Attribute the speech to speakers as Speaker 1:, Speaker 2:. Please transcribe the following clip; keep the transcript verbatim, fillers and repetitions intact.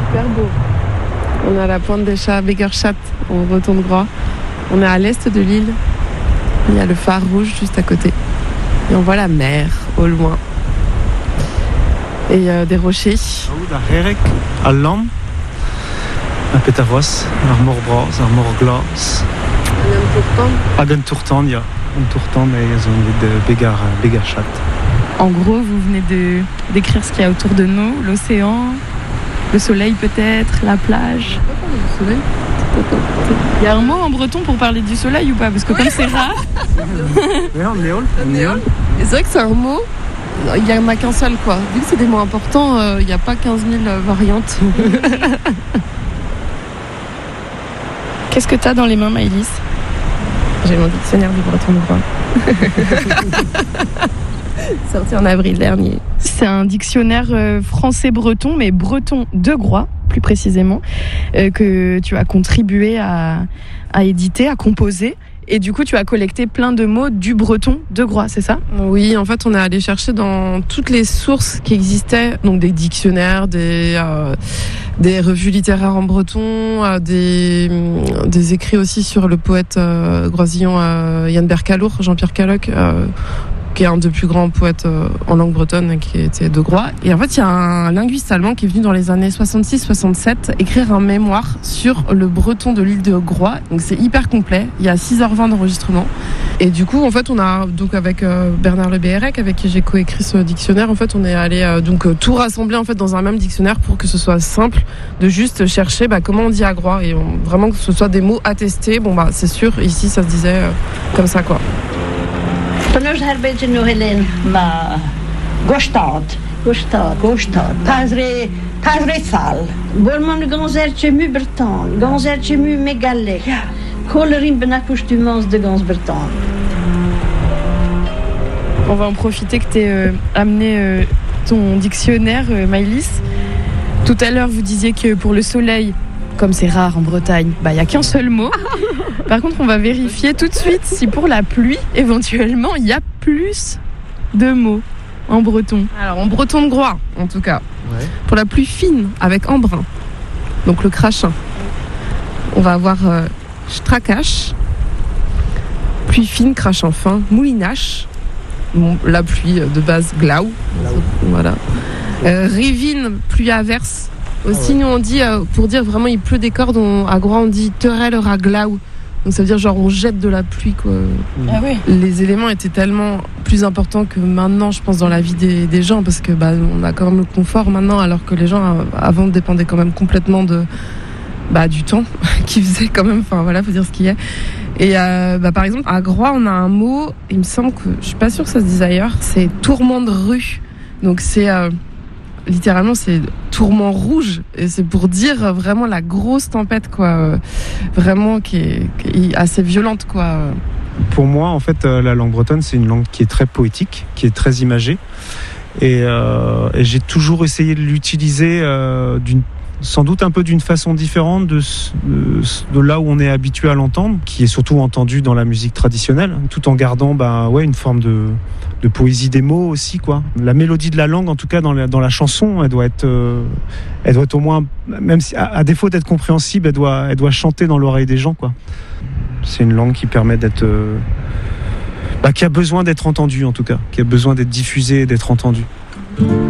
Speaker 1: super beau. On est à la pointe des chats Begerschat, en breton de Groix. On est à l'est de l'île. Il y a le phare rouge juste à côté. Et on voit la mer au loin. Et euh, des rochers.
Speaker 2: Daar Herk, à Lam, à Petavos, naar Morbras, naar Morglas. Agen Tourtan, ja. Een Tourtan, mais zo'n de Begar, Begerschat.
Speaker 3: En gros, vous venez de décrire ce qu'il y a autour de nous, l'océan, le soleil peut-être, la plage.
Speaker 1: Le soleil.
Speaker 3: Il y a un mot en breton pour parler du soleil ou pas? Parce que comme c'est rare.
Speaker 2: Oui, on néol.
Speaker 1: Et c'est vrai que c'est un mot, il n'y en a qu'un seul quoi. Vu que c'est des mots importants, il euh, n'y a pas quinze mille euh, variantes.
Speaker 3: Qu'est-ce que t'as dans les mains, Maëlys?
Speaker 1: J'ai mon dictionnaire du breton de Groix. Sorti en avril dernier.
Speaker 3: C'est un dictionnaire euh, français-breton, mais breton de Groix, plus précisément, euh, que tu as contribué à, à éditer, à composer. Et du coup, tu as collecté plein de mots du breton de Groix, c'est ça?
Speaker 1: Oui, en fait, on est allé chercher dans toutes les sources qui existaient, donc des dictionnaires, des, euh, des revues littéraires en breton, euh, des, des écrits aussi sur le poète euh, groisillon euh, Yann Bercalour, Jean-Pierre Caloc, euh, qui est un des plus grands poètes euh, en langue bretonne, qui était de Groix. Et en fait, il y a un linguiste allemand qui est venu dans les années soixante-six soixante-sept écrire un mémoire sur le breton de l'île de Groix. Donc c'est hyper complet. Il y a six heures vingt d'enregistrement. Et du coup, en fait, on a donc avec euh, Bernard Le Béhérec, avec qui j'ai coécrit ce dictionnaire, en fait, on est allé euh, donc euh, tout rassembler en fait dans un même dictionnaire pour que ce soit simple de juste chercher bah, comment on dit à Groix et on, vraiment que ce soit des mots attestés. Bon bah c'est sûr, ici ça se disait euh, comme ça quoi.
Speaker 4: Panos herbetje no Helen, ma gostad, gostad, gostad. Tazre, tazre sal. Bolman ganzertje mu Breton, ganzertje mu Megalek. Kolerim benakoustumans de gans Breton.
Speaker 3: On va en profiter que tu aies euh, amené euh, ton dictionnaire, euh, Maëlys. Tout à l'heure, vous disiez que pour le soleil, comme c'est rare en Bretagne, bah, il n'y a qu'un seul mot. Par contre, on va vérifier tout de suite si pour la pluie, éventuellement, il y a plus de mots en breton.
Speaker 1: Alors, en breton de Groix, en tout cas.
Speaker 2: Ouais.
Speaker 1: Pour la pluie fine, avec embrun. Donc le crachin. On va avoir euh, strakash. Pluie fine, crachin fin. Moulinage. Bon, la pluie de base, glau. Voilà. Euh, rivine, pluie averse. Aussi, ah ouais. Nous on dit, euh, pour dire vraiment il pleut des cordes, on, à Groix on dit terel ra glau. Donc ça veut dire genre on jette de la pluie quoi.
Speaker 3: Ah oui.
Speaker 1: Les éléments étaient tellement plus importants que maintenant je pense dans la vie des, des gens parce que bah, on a quand même le confort maintenant alors que les gens euh, avant dépendaient quand même complètement de, bah, du temps qu'ils faisaient quand même, enfin voilà, faut dire ce qu'il y a. Et euh, bah, par exemple à Groix on a un mot, il me semble que, je suis pas sûre que ça se dise ailleurs, c'est tourment de rue. Donc c'est... Euh, littéralement c'est tourment rouge et c'est pour dire vraiment la grosse tempête quoi, euh, vraiment qui est, qui est assez violente quoi.
Speaker 2: Pour moi en fait euh, la langue bretonne c'est une langue qui est très poétique, qui est très imagée et, euh, et j'ai toujours essayé de l'utiliser euh, d'une, sans doute un peu d'une façon différente de, de, de là où on est habitué à l'entendre, qui est surtout entendu dans la musique traditionnelle, tout en gardant bah, ouais, une forme de de poésie des mots aussi quoi. La mélodie de la langue en tout cas dans la, dans la chanson elle doit être euh, elle doit être au moins, même si à, à défaut d'être compréhensible elle doit, elle doit chanter dans l'oreille des gens quoi. C'est une langue qui permet d'être euh, bah, qui a besoin d'être entendue en tout cas, qui a besoin d'être diffusée et d'être entendue.